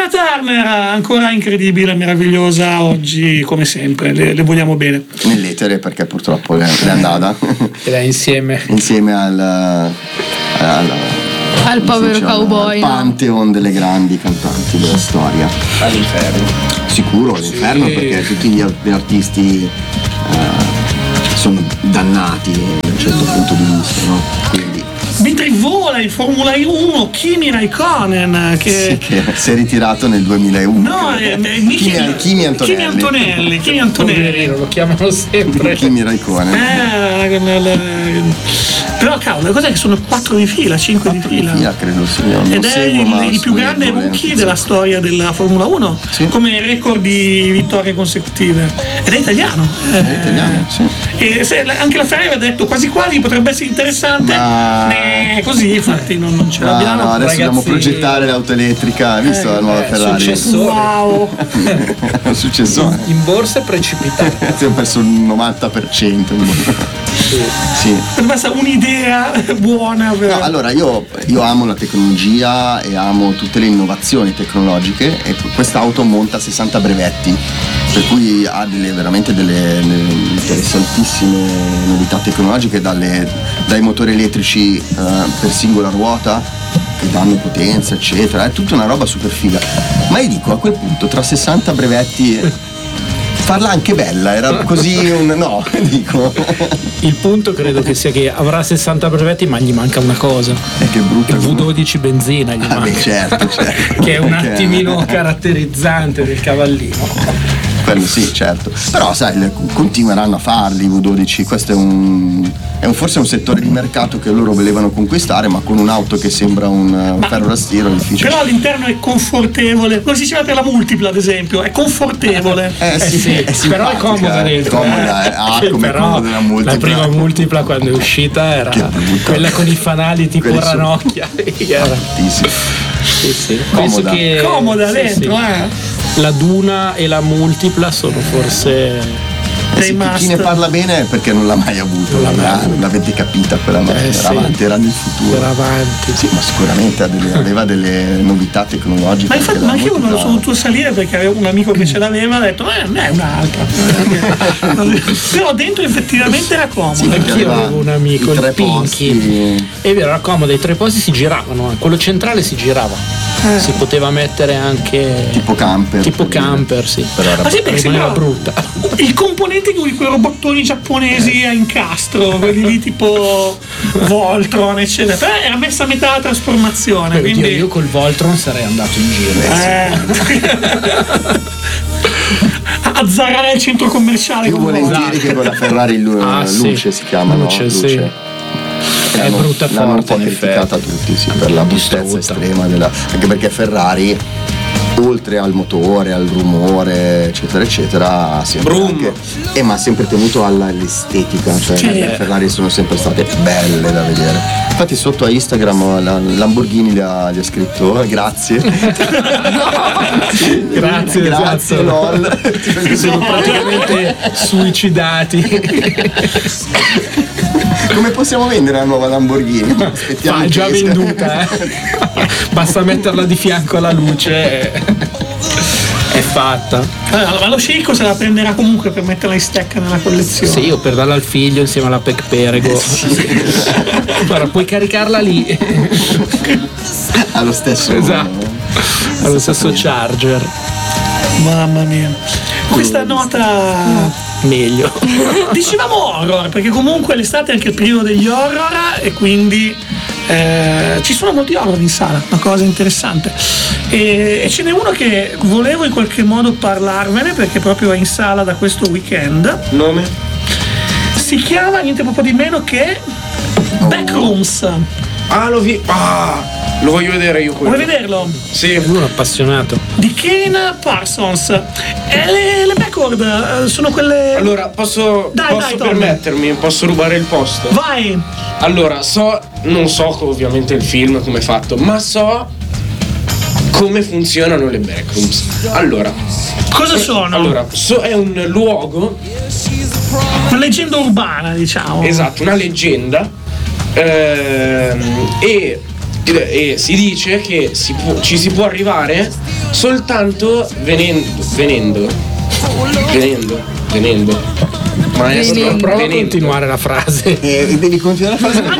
Tina Turner, ancora incredibile, meravigliosa oggi come sempre, le vogliamo bene. Nell'etere perché purtroppo l'è andata. Ed è insieme al povero cowboy, al Pantheon delle grandi cantanti della storia. All'inferno. Sicuro, all'inferno, perché tutti gli artisti sono dannati da un certo punto di vista, no? Quindi Mentre vola in Formula 1 Kimi Raikkonen che si è ritirato nel 2001. No, Kimi Antonelli. Poverino, lo chiamano sempre Kimi Raikkonen. Però cavolo, cos'è che sono 4 di fila, 5 di fila? Credo sì. Ed è il più grande rookie della storia della Formula 1, sì, come record di vittorie consecutive. Ed è italiano. Sì. E anche la Ferrari aveva detto quasi quasi potrebbe essere interessante. Così infatti non ce l'abbiamo. No, adesso dobbiamo progettare l'auto elettrica. Hai visto la nuova Ferrari? Wow. Un successore. In borsa è precipitato. Abbiamo perso il 90%. Sì. Per me è un'idea buona. No, allora io amo la tecnologia e amo tutte le innovazioni tecnologiche, e quest'auto monta 60 brevetti, per cui ha veramente delle interessantissime novità tecnologiche, dai motori elettrici per singola ruota che danno potenza eccetera. È tutta una roba super figa, ma io dico, a quel punto tra 60 brevetti farla anche bella era così dico. Il punto credo che sia che avrà 60 brevetti, ma gli manca una cosa. Che brutta. Il V12 benzina gli manca. Certo. Che è un attimino caratterizzante del cavallino. Quello sì, certo. Però sai, continueranno a farli i V12. Questo è forse un settore di mercato che loro volevano conquistare, ma con un'auto che sembra un ferro da stiro è difficile. Però all'interno è confortevole, come si diceva per la Multipla ad esempio, è confortevole. Sì, però è comoda dentro. Come comoda la Multipla. La prima Multipla quando è uscita era quella con i fanali tipo ranocchia. Sì. Penso che comoda dentro, la Duna e la Multipla sono forse chi ne parla bene è perché non l'ha mai avuto, l'avete capita quella macchina, era nel futuro. Era avanti. Sì, ma sicuramente aveva delle novità tecnologiche. Ma infatti anche io non sono potuto salire perché avevo un amico che ce l'aveva, ha detto è un'altra. Però dentro effettivamente era comodo. Sì, anch'io avevo un amico, il Pinky. È vero, era comodo, i 3 posti si giravano, quello centrale si girava. Si poteva mettere anche tipo camper, sì. Però era brutta. Il componente di quei robottoni giapponesi a incastro, quelli lì tipo Voltron eccetera, però era messa a metà la trasformazione. Quindi io col Voltron sarei andato in giro. A zarare il centro commerciale. Più volentieri che con la Ferrari Luce si chiama, Luce, no? Sì. È brutta forte, l'hanno un po' criticata tutti, sì, per la bruttezza estrema anche perché Ferrari, oltre al motore, al rumore eccetera eccetera, ha sempre tenuto all'estetica, cioè le Ferrari sono sempre state belle da vedere. Infatti sotto a Instagram Lamborghini gli ha scritto grazie. Grazie LOL. Sono praticamente suicidati. Come possiamo vendere la nuova Lamborghini? È già venduta, basta metterla di fianco alla luce, è fatta. Ma lo Sceicco se la prenderà comunque per metterla in stecca nella collezione. Sì, io per darla al figlio insieme alla Pec Perego. Allora puoi caricarla lì allo stesso allo stesso charger. Mamma mia. Questa nota meglio. Dicevamo horror, perché comunque l'estate è anche il periodo degli horror e quindi ci sono molti horror in sala, una cosa interessante. E ce n'è uno che volevo in qualche modo parlarvene perché proprio è in sala da questo weekend. Nome? Si chiama niente poco di meno che Backrooms. Lo voglio vedere io quello. Vuoi vederlo? Sì. Uno appassionato. Di Kane Parsons. E le backward sono quelle. Allora, posso permettermi, posso rubare il posto? Vai! Allora, non so ovviamente il film come è fatto, ma so come funzionano le backrooms. Allora, cosa sono? Allora, è un luogo, una leggenda urbana, diciamo. Esatto, una leggenda. E E si dice che ci si può arrivare soltanto venendo. Maestro, prova a continuare la frase. Devi continuare la frase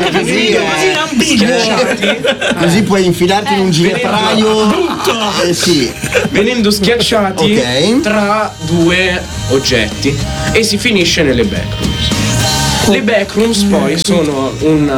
così puoi infilarti in un girapraio. Sì. Venendo schiacciati tra due oggetti e si finisce nelle backrooms. Le backrooms poi sono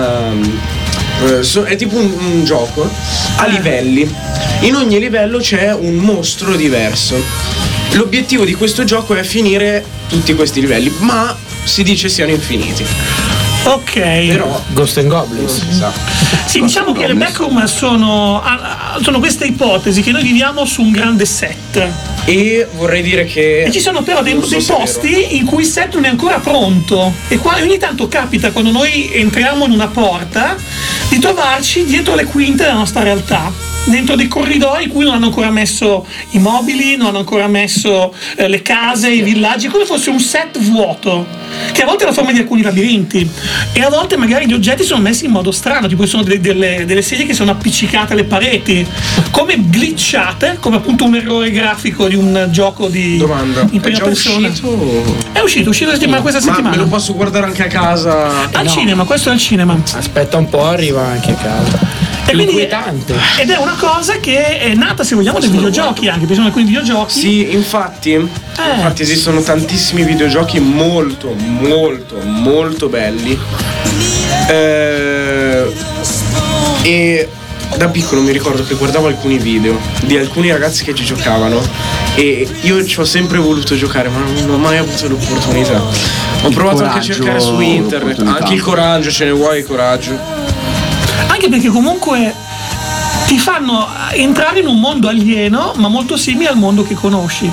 è tipo un gioco a livelli. In ogni livello c'è un mostro diverso. L'obiettivo di questo gioco è finire tutti questi livelli, ma si dice siano infiniti. Ok. Però Ghost and Goblins. Sì, diciamo che le backroom sono queste ipotesi che noi viviamo su un grande set. E vorrei dire che e ci sono però dei posti in cui il set non è ancora pronto. E qua ogni tanto capita, quando noi entriamo in una porta, di trovarci dietro le quinte della nostra realtà, dentro dei corridoi in cui non hanno ancora messo i mobili, non hanno ancora messo le case, i villaggi, come fosse un set vuoto, che a volte ha la forma di alcuni labirinti e a volte magari gli oggetti sono messi in modo strano, tipo sono delle sedie che sono appiccicate alle pareti, come glitchate, come appunto un errore grafico di un gioco di in prima persona. È uscito questa settimana. Ma me lo posso guardare anche a casa? Al cinema, questo è al cinema. Aspetta un po', arriva anche a casa. Ed è una cosa che è nata, se vogliamo, dai videogiochi, anche perché sono alcuni videogiochi. Sì, infatti esistono tantissimi videogiochi molto molto molto belli. E da piccolo mi ricordo che guardavo alcuni video di alcuni ragazzi che ci giocavano e io ci ho sempre voluto giocare, ma non ho mai avuto l'opportunità. Ho provato anche a cercare su internet, anche il coraggio, ce ne vuoi il coraggio? Anche perché comunque ti fanno entrare in un mondo alieno, ma molto simile al mondo che conosci.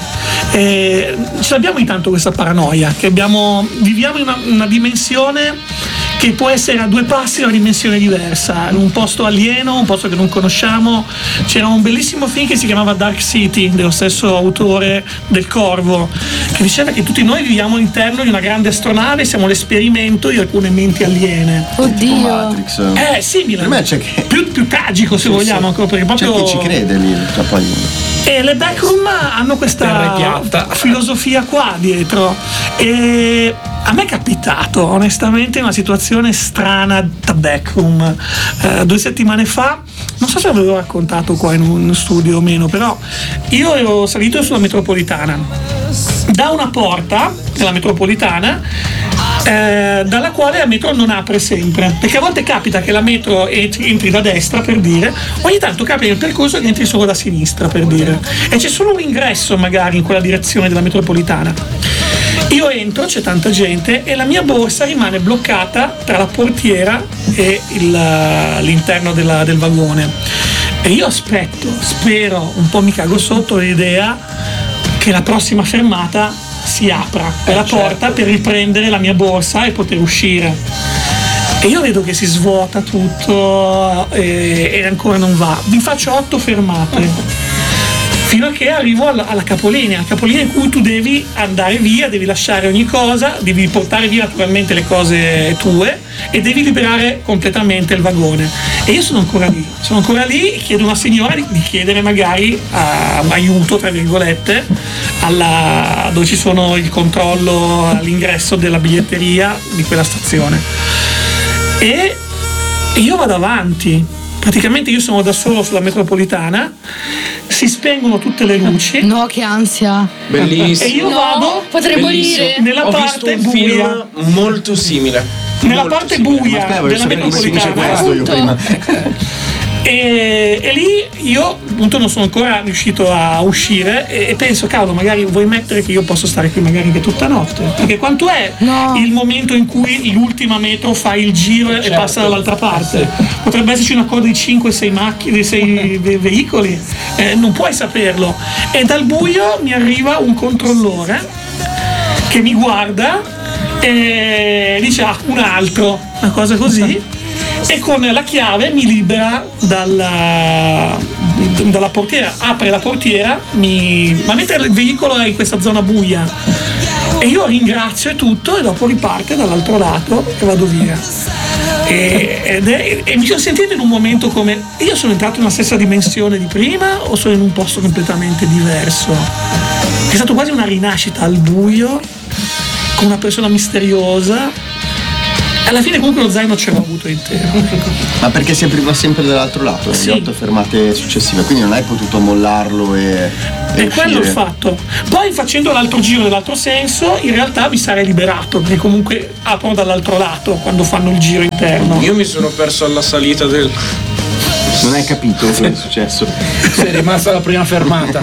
Ce l'abbiamo intanto questa paranoia, che viviamo in una dimensione che può essere a due passi da una dimensione diversa, in un posto alieno, un posto che non conosciamo. C'era un bellissimo film che si chiamava Dark City, dello stesso autore del Corvo, che diceva che tutti noi viviamo all'interno di una grande astronave, siamo l'esperimento di alcune menti aliene. Oddio. Matrix. È simile. Per me c'è che più tragico, se vogliamo, ancora, perché proprio c'è chi ci crede lì, cioè poi. E le backroom hanno questa filosofia qua dietro. E a me è capitato onestamente una situazione strana da backroom 2 settimane fa. Non so se avevo raccontato qua in un studio o meno, però io ero salito sulla metropolitana, da una porta della metropolitana dalla quale la metro non apre sempre, perché a volte capita che la metro entri da destra, per dire, ogni tanto capita nel percorso che entri solo da sinistra, per dire, e c'è solo un ingresso magari in quella direzione della metropolitana. Io entro, c'è tanta gente e la mia borsa rimane bloccata tra la portiera e l'interno del vagone, e io spero, un po' mi cago sotto l'idea che la prossima fermata si apra la porta per riprendere la mia borsa e poter uscire, e io vedo che si svuota tutto e ancora non va. Vi faccio 8 fermate fino a che arrivo alla capolinea in cui tu devi andare via, devi lasciare ogni cosa, devi portare via naturalmente le cose tue e devi liberare completamente il vagone. E io sono ancora lì, chiedo a una signora di chiedere magari aiuto, tra virgolette, dove ci sono il controllo all'ingresso della biglietteria di quella stazione, e io vado avanti. Praticamente io sono da solo sulla metropolitana, si spengono tutte le luci. No, che ansia. Bellissimo. E io vado, potrei morire. Nella Ho visto parte un buia. film molto simile. Nella parte buia della metropolitana. E lì io appunto non sono ancora riuscito a uscire e penso, cavolo, magari vuoi mettere che io posso stare qui magari anche tutta notte, perché quanto è il momento in cui l'ultima metro fa il giro e passa dall'altra parte? Potrebbe esserci una coda di 5-6 macchine, 6 veicoli, non puoi saperlo. E dal buio mi arriva un controllore che mi guarda e dice un altro, una cosa così. e con la chiave mi libera dalla portiera, apre la portiera, ma mentre il veicolo è in questa zona buia e io ringrazio e tutto e dopo riparte dall'altro lato e vado via. E mi sono sentito in un momento come io sono entrato nella stessa dimensione di prima o sono in un posto completamente diverso. È stato quasi una rinascita al buio con una persona misteriosa. Alla fine comunque lo zaino ce l'ho avuto intero. Ma perché si apriva sempre dall'altro lato, sì. Le 8 fermate successive, quindi non hai potuto mollarlo e quello ho fatto. Poi facendo l'altro giro nell'altro senso, in realtà mi sarei liberato, perché comunque aprono dall'altro lato quando fanno il giro interno. Io mi sono perso alla salita del... Non hai capito cosa è successo? Sei rimasta alla prima fermata.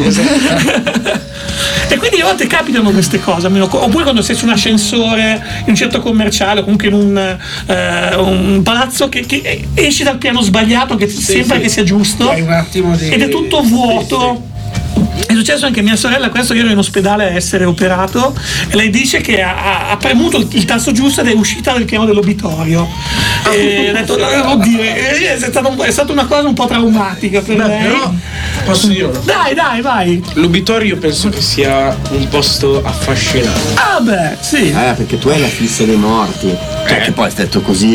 E quindi a volte capitano queste cose, oppure quando sei su un ascensore in un centro commerciale o comunque in un palazzo che esci dal piano sbagliato, che sembra che sia giusto un attimo ed è tutto vuoto. È successo anche a mia sorella questo, io ero in ospedale a essere operato e lei dice che ha premuto il tasto giusto ed è uscita dal piano dell'obitorio e ha detto oddio, è stata una cosa un po' traumatica per lei. Però posso dire una? Dai, vai. L'obitorio penso che sia un posto affascinante. Ah beh, sì. Perché tu hai la fissa dei morti, cioè che poi è detto così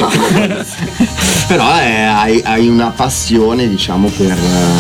però hai una passione, diciamo, per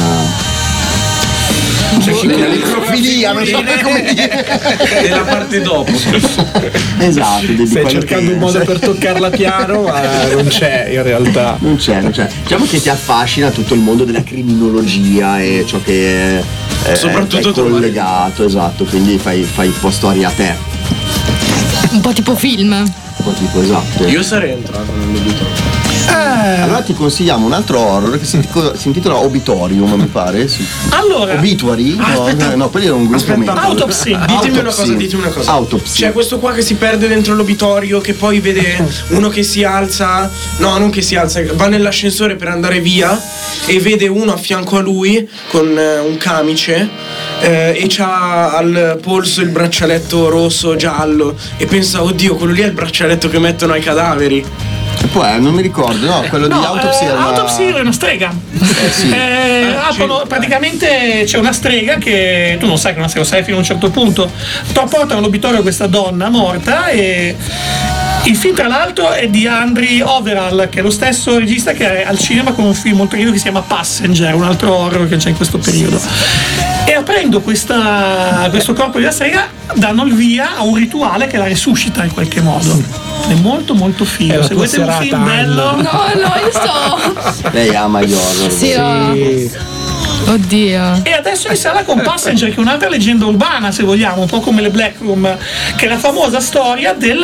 la necrofilia, non so come dire. Nella parte dopo. Esatto. Stai cercando un modo per toccarla piano, ma non c'è in realtà. Non c'è. Diciamo che ti affascina tutto il mondo della criminologia e ciò che soprattutto è collegato, esatto, quindi fai posto a te. Un po' tipo film. Un po' tipo, esatto. Io sarei entrato nell'obitorio. Allora ti consigliamo un altro horror che si intitola Obitorium, mi pare. Sì. Allora, Obituary? No, quelli erano un gruppo. Autopsy. Ditemi una cosa. Autopsy. C'è questo qua che si perde dentro l'obitorio, che poi vede uno che si alza, no, non che si alza, va nell'ascensore per andare via e vede uno a fianco a lui con un camice e c'ha al polso il braccialetto rosso, giallo e pensa, oddio, quello lì è il braccialetto che mettono ai cadaveri. Poi non mi ricordo, no, quello di Autopsy era Autopsy è una strega. Sì. Praticamente c'è una strega che tu non sai che non sai fino a un certo punto. Portano all'obitorio questa donna morta e il film tra l'altro è di Andrew Overall, che è lo stesso regista che è al cinema con un film molto carino che si chiama Passenger, un altro horror che c'è in questo periodo. E aprendo questo corpo di strega danno il via a un rituale che la resuscita in qualche modo. È molto molto figo. Se volete un film bello. No, io sto. Lei ama gli horror. Sì. Oddio. E adesso in sala con Passenger, che è un'altra leggenda urbana, se vogliamo, un po' come le Black Room, che è la famosa storia del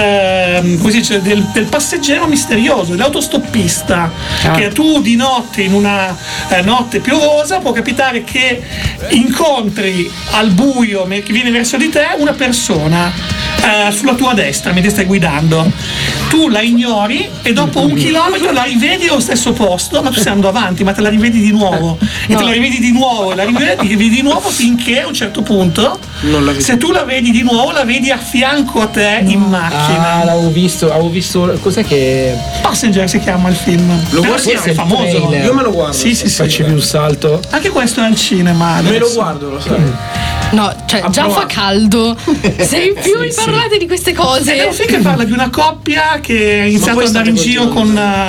passeggero misterioso, dell'autostoppista, che tu di notte, in una notte piovosa, può capitare che incontri al buio che viene verso di te una persona sulla tua destra mentre stai guidando. Tu la ignori e dopo 1 chilometro la rivedi allo stesso posto, ma tu stai andando avanti, ma te la rivedi di nuovo e te la rivedi di nuovo e la rivedi di nuovo finché a un certo punto, se tu la vedi di nuovo, la vedi a fianco a te in macchina. Avevo visto cos'è che Passenger si chiama il film. Lo guardi, è famoso. Io me lo guardo. Sì. facevi un salto. Anche questo è al cinema. Me lo guardo, lo sai. No, cioè già fa caldo. Se in più mi parlate di queste cose. È un film che parla di una coppia che ha iniziato ad andare in giro con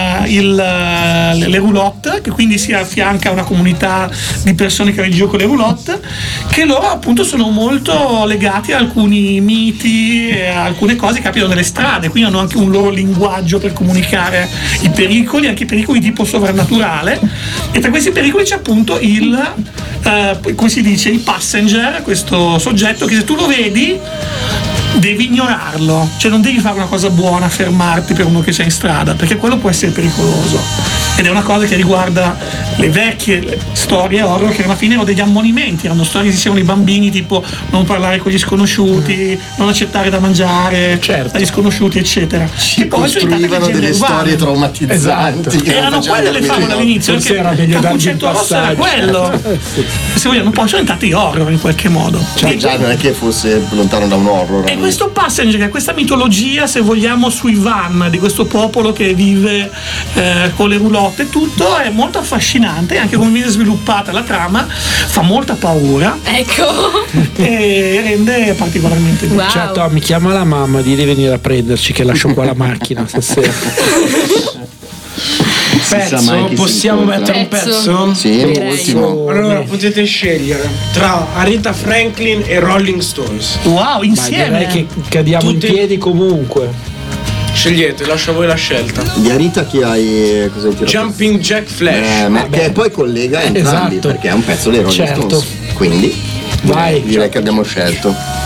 le roulotte, che quindi si affianca a una comunità di persone che vanno in giro con le roulotte, che loro appunto sono molto legati a alcuni miti e a alcune cose che capitano nelle strade, quindi hanno anche un loro linguaggio per comunicare i pericoli, anche i pericoli tipo sovrannaturale, e tra questi pericoli c'è appunto come si dice, il passenger, questo soggetto che se tu lo vedi devi ignorarlo, cioè non devi fare una cosa buona, fermarti per uno che c'è in strada, perché quello può essere pericoloso. Ed è una cosa che riguarda le vecchie storie horror, che alla fine erano degli ammonimenti, erano storie che dicevano i bambini, tipo non parlare con gli sconosciuti, non accettare da mangiare dagli sconosciuti, eccetera. Ci costruivano delle storie traumatizzanti. Esatto. Erano quelle le favole all'inizio, perché il Cappuccetto Rosso era quello. Se vogliamo, poi sono diventati horror in qualche modo. Cioè, già non è che fosse lontano da un horror. E questo Passenger, che è questa mitologia, se vogliamo, sui van di questo popolo che vive con le roulotte e tutto, è molto affascinante, anche come viene sviluppata la trama, fa molta paura. Ecco. E rende particolarmente bene. Wow. Certo, mi chiama la mamma, di venire a prenderci che lascio qua la macchina stasera. Pezzo, possiamo mettere un pezzo? Sì, l'ultimo. Allora potete scegliere tra Aretha Franklin e Rolling Stones. Wow, insieme. Direi che cadiamo in piedi comunque. Scegliete, lascio a voi la scelta. Di Arita chi hai? Cosa hai tirato? Jumping Jack Flash. Ma che poi collega entrambi, Esatto. perché è un pezzo dei Rolling Certo. Stones. Quindi Vai. direi che abbiamo scelto.